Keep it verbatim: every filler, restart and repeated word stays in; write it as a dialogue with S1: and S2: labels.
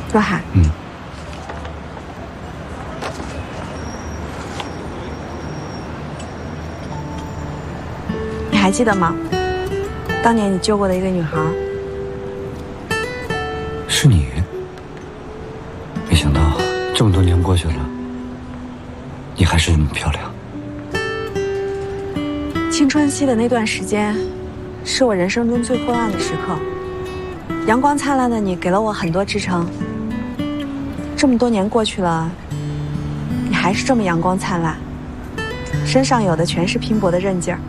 S1: 若海，
S2: 嗯，
S1: 你还记得吗？当年你救过的一个女孩。
S2: 是你？没想到这么多年过去了，你还是这么漂亮。
S1: 青春期的那段时间，是我人生中最昏暗的时刻。阳光灿烂的你给了我很多支撑。这么多年过去了，你还是这么阳光灿烂，身上有的全是拼搏的韧劲儿。